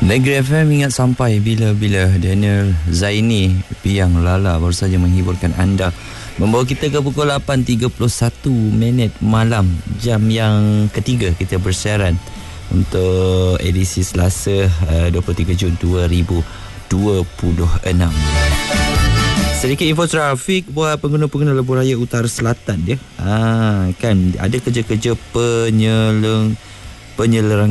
Negeri FM ingat sampai bila-bila. Daniel Zaini, Piang Lala baru saja menghiburkan anda, membawa kita ke pukul 8.31 malam, jam yang ketiga kita bersiaran untuk edisi Selasa 23 Jun 2026. Sedikit info trafik buat pengguna-pengguna Lebuh Raya Utara Selatan dia. Kan ada kerja-kerja penyelenggaraan